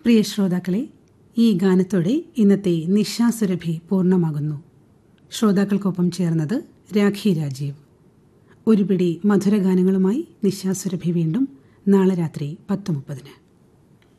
പ്രിയ ശ്രോതാക്കളെ, ഈ ഗാനത്തോടെ ഇന്നത്തെ നിശാസുരഭി പൂർണ്ണമാകുന്നു. ശ്രോതാക്കൾക്കൊപ്പം ചേർന്നത് രാഖി രാജീവ്. ഒരു പിടി മധുരഗാനങ്ങളുമായി നിശാസുരഭി വീണ്ടും നാളെ രാത്രി 10:30.